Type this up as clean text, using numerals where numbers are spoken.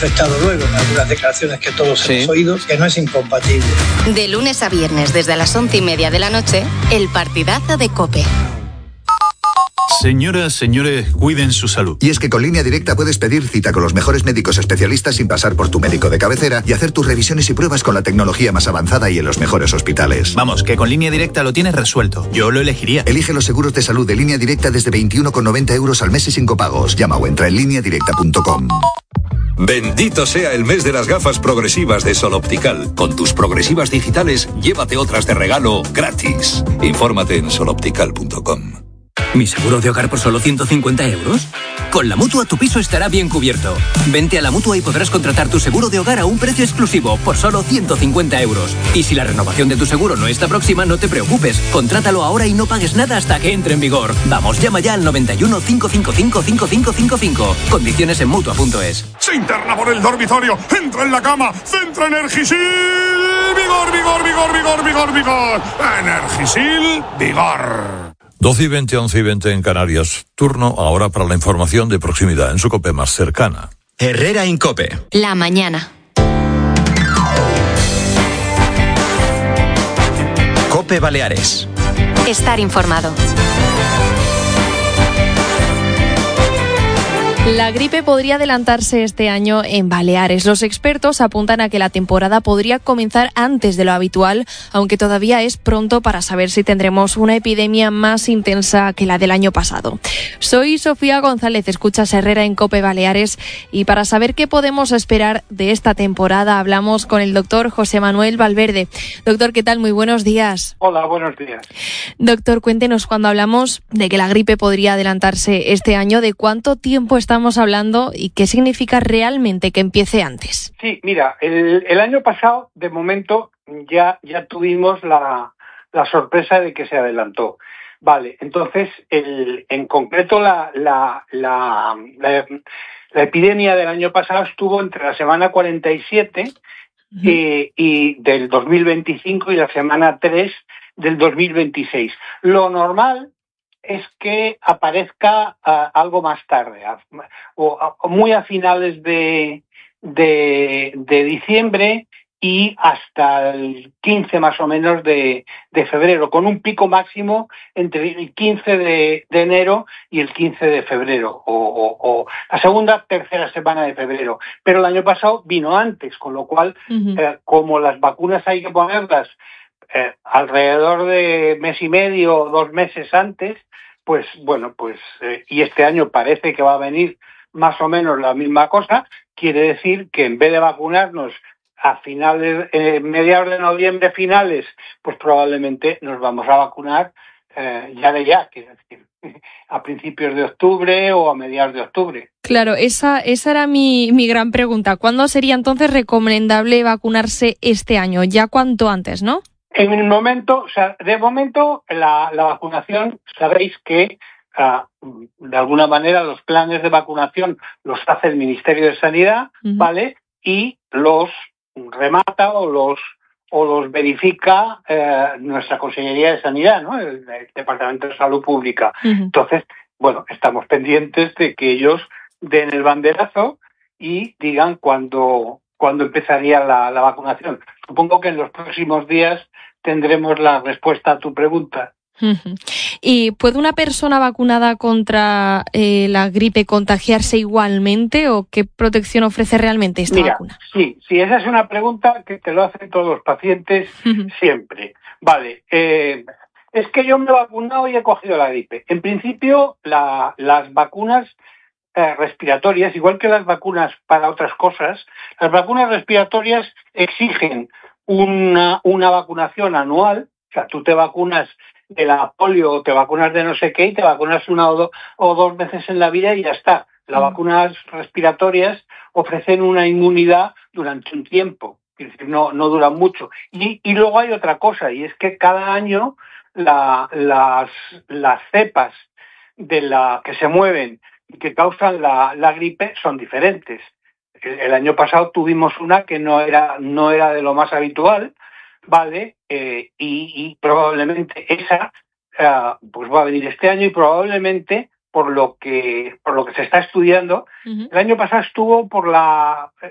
manifestado luego en algunas declaraciones que todos hemos oído, que no es incompatible. De lunes a viernes, desde las 11:30 de la noche, el partidazo de COPE. Señoras, señores, cuiden su salud. Y es que con Línea Directa puedes pedir cita con los mejores médicos especialistas sin pasar por tu médico de cabecera y hacer tus revisiones y pruebas con la tecnología más avanzada y en los mejores hospitales. Vamos, que con Línea Directa lo tienes resuelto. Yo lo elegiría. Elige los seguros de salud de Línea Directa desde 21,90 € al mes y sin copagos. Llama o entra en lineadirecta.com. Bendito sea el mes de las gafas progresivas de Sol Optical. Con tus progresivas digitales, llévate otras de regalo gratis. Infórmate en soloptical.com. ¿Mi seguro de hogar por solo 150 €? Con la Mutua tu piso estará bien cubierto. Vente a la Mutua y podrás contratar tu seguro de hogar a un precio exclusivo por solo 150 €. Y si la renovación de tu seguro no está próxima, no te preocupes. Contrátalo ahora y no pagues nada hasta que entre en vigor. Vamos, llama ya al 91 555 5555. Condiciones en Mutua.es. Se interna por el dormitorio, entra en la cama, centra Energisil. Vigor, vigor, vigor, vigor, vigor, vigor. Energisil, vigor. 12:20, 11:20 en Canarias. Turno ahora para la información de proximidad en su COPE más cercana. Herrera Incope. La mañana. COPE Baleares. Estar informado. La gripe podría adelantarse este año en Baleares. Los expertos apuntan a que la temporada podría comenzar antes de lo habitual, aunque todavía es pronto para saber si tendremos una epidemia más intensa que la del año pasado. Soy Sofía González, escuchas Herrera en COPE Baleares, y para saber qué podemos esperar de esta temporada hablamos con el doctor José Manuel Valverde. Doctor, ¿qué tal? Muy buenos días. Hola, buenos días. Doctor, cuéntenos, cuando hablamos de que la gripe podría adelantarse este año, ¿de cuánto tiempo estamos hablando y qué significa realmente que empiece antes? Sí, mira, el año pasado, de momento, ya tuvimos la sorpresa de que se adelantó. Vale, entonces, en concreto, la epidemia del año pasado estuvo entre la semana 47 y del 2025 y la semana 3 del 2026. Lo normal es que aparezca algo más tarde, o muy a finales de diciembre y hasta el 15 más o menos de febrero, con un pico máximo entre el 15 de enero y el 15 de febrero, o la segunda, tercera semana de febrero. Pero el año pasado vino antes, con lo cual, como las vacunas hay que ponerlas alrededor de mes y medio, 2 meses antes, pues bueno, y este año parece que va a venir más o menos la misma cosa. Quiere decir que en vez de vacunarnos a finales, mediados de noviembre finales, pues probablemente nos vamos a vacunar ya, quiero decir, a principios de octubre o a mediados de octubre. Claro, esa era mi gran pregunta. ¿Cuándo sería entonces recomendable vacunarse este año? Ya cuanto antes, ¿no? En el momento, de momento, la vacunación, sabéis que de alguna manera los planes de vacunación los hace el Ministerio de Sanidad, ¿vale? Y los remata o los verifica nuestra Consejería de Sanidad, ¿no? El Departamento de Salud Pública. Entonces, bueno, estamos pendientes de que ellos den el banderazo y digan cuándo empezaría la vacunación. Supongo que en los próximos días tendremos la respuesta a tu pregunta. ¿Y puede una persona vacunada contra la gripe contagiarse igualmente, o qué protección ofrece realmente esta vacuna? Sí, esa es una pregunta que te lo hacen todos los pacientes siempre. Vale, es que yo me he vacunado y he cogido la gripe. En principio, las vacunas respiratorias, igual que las vacunas para otras cosas, las vacunas respiratorias exigen una vacunación anual. O sea, tú te vacunas de la polio o te vacunas de no sé qué y te vacunas 1 o 2 veces en la vida y ya está. Las vacunas respiratorias ofrecen una inmunidad durante un tiempo, es decir, no duran mucho. Y luego hay otra cosa, y es que cada año las cepas que se mueven y que causan la gripe son diferentes. El año pasado tuvimos una que no era de lo más habitual, ¿vale? Y probablemente esa pues va a venir este año, y probablemente por lo que se está estudiando. El año pasado estuvo